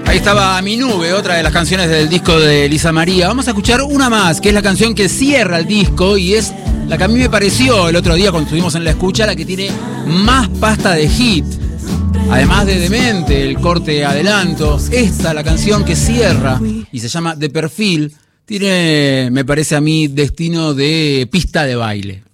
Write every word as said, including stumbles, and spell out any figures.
Ahí estaba Mi Nube, otra de las canciones del disco de Lisa María. Vamos a escuchar una más, que es la canción que cierra el disco y es la que a mí me pareció el otro día cuando estuvimos en la escucha, la que tiene más pasta de hit. Además de Demente, el corte adelanto, esta, la canción que cierra y se llama De Perfil, tiene, me parece a mí, destino de pista de baile.